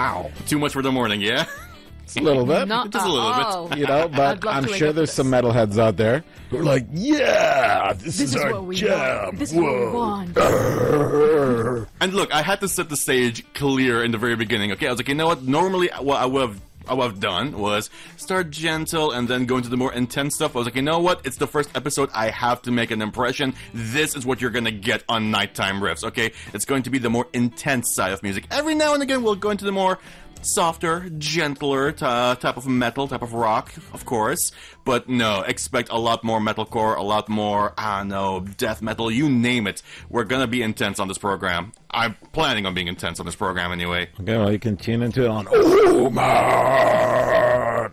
Wow. Too much for the morning, yeah? A little bit. Not Just a little bit. You know, but I'm sure there's some metalheads out there who are like, yeah, this is our what we jam. want. This is what we want. And look, I had to set the stage clear in the very beginning. Okay, I was like, you know what? Normally, what I would have done was start gentle and then go into the more intense stuff. I was like, you know what? It's the first episode. I have to make an impression. This is what you're gonna get on Nighttime Riffs. Okay, it's going to be the more intense side of music. Every now and again, we'll go into the more softer, gentler type of metal, type of rock, of course. But no, expect a lot more metalcore, a lot more, I don't know, death metal, you name it. We're gonna be intense on this program. I'm planning on being intense on this program anyway. Okay, well, you can tune into it on Oh Man!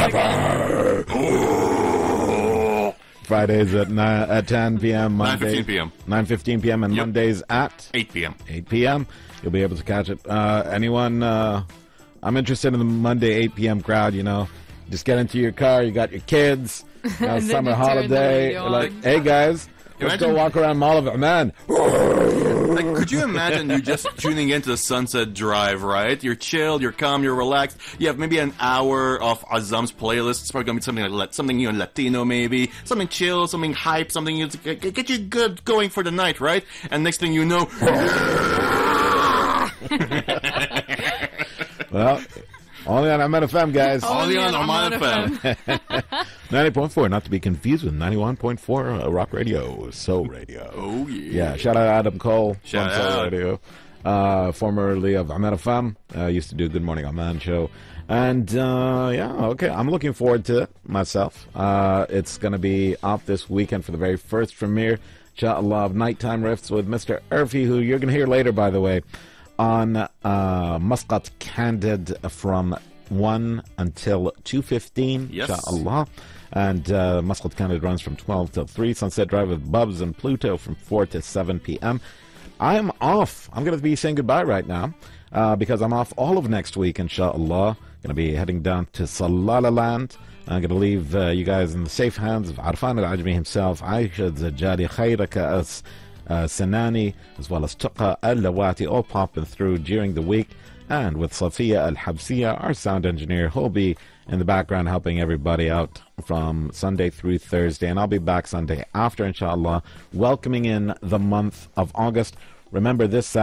Fridays at 10 p.m. Monday, 9:15 p.m. 9:15 p.m. and Yep. Mondays at 8 p.m. 8 p.m. You'll be able to catch it. Anyone, I'm interested in the Monday 8 p.m. crowd, you know. Just get into your car, you got your kids, you know, And then summer you turn the holiday. radio You're like, on. hey guys, let's go Imagine- walk around Mall of Amman. Like, could you imagine you just tuning into the Sunset Drive, right? You're chilled, you're calm, you're relaxed. You have maybe an hour of Azam's playlist. It's probably gonna be something like something Latino, maybe something chill, something hype, something you get you good going for the night, right? And next thing you know, Well, only on Ahmed FM, guys. only on Oman Oman FM. 90.4, not to be confused with 91.4 Rock Radio, Soul Radio. Oh yeah. Yeah, shout out Adam Cole Shout from Soul out. Radio, formerly of Ahmed FM. Used to do Good Morning Ahmed show. And, yeah, okay, I'm looking forward to it myself. It's going to be up this weekend for the very first premiere, inshallah, of Nighttime Riffs with Mr. Urfi, who you're going to hear later, by the way, on Muscat Candid from 1 until 2:15, Yes. inshallah. And Muscat Candid runs from 12 till 3. Sunset Drive with Bubs and Pluto from 4 to 7 p.m. I'm off. I'm going to be saying goodbye right now because I'm off all of next week, inshallah. Going to be heading down to Salalaland. I'm going to leave you guys in the safe hands of Arfan Al-Ajmi himself, Aisha Zajjari, Khairaka As, Sanani, as well as Tuqa Al-Lawati, all popping through during the week. And with Safiya Al-Habsiya, our sound engineer, who'll be in the background helping everybody out from Sunday through Thursday. And I'll be back Sunday after, inshallah, welcoming in the month of August. Remember, this